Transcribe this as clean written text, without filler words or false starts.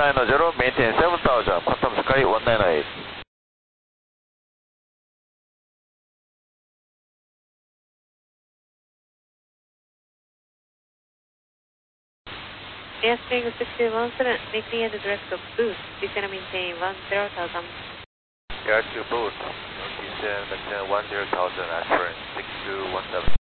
1900, maintain 7000, Quantum Sky 198. Airstream 617, making at the direct of boost, descend and maintain 10,000. Air to boost, descend, maintain 10,000, aspirin 6217.